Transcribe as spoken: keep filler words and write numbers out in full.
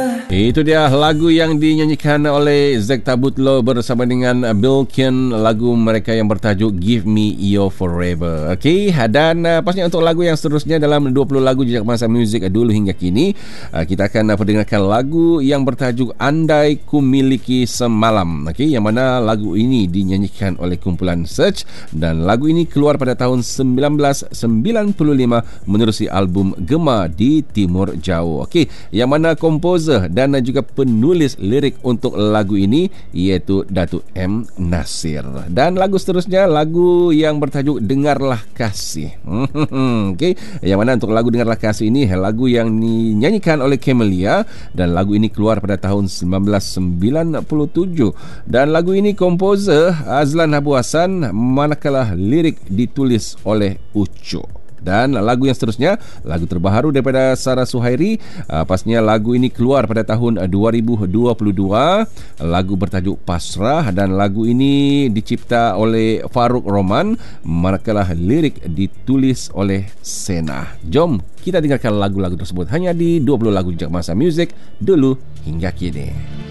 Itu dia lagu yang dinyanyikan oleh Zek Tabutlo bersama dengan Bilkin, lagu mereka yang bertajuk Give Me Your Forever. Okey, dan uh, pastinya untuk lagu yang seterusnya dalam dua puluh lagu jejak masa muzik dulu hingga kini, uh, kita akan uh, perdengarkan lagu yang bertajuk Andai Ku Miliki Semalam. Okey, yang mana lagu ini dinyanyikan oleh kumpulan Search dan lagu ini keluar pada tahun sembilan belas sembilan puluh lima menerusi album Gema di Timur Jauh. Okey, yang mana komposer dan juga penulis lirik untuk lagu ini iaitu Datuk M. Nasir. Dan lagu seterusnya lagu yang bertajuk Dengarlah Kasih. Okey, yang mana untuk lagu Dengarlah Kasih ini lagu yang dinyanyikan oleh Camellia dan lagu ini keluar pada tahun sembilan belas sembilan puluh tujuh dan lagu ini komposer Azlan Abu Hassan manakala lirik ditulis oleh Ucu. Dan lagu yang seterusnya, lagu terbaru daripada Sarah Suhairi, uh, pastinya lagu ini keluar pada tahun dua ribu dua puluh dua. Lagu bertajuk Pasrah dan lagu ini dicipta oleh Faruk Roman manakala lirik ditulis oleh Sena. Jom kita dengarkan lagu-lagu tersebut hanya di dua puluh lagu jejak masa muzik dulu hingga kini.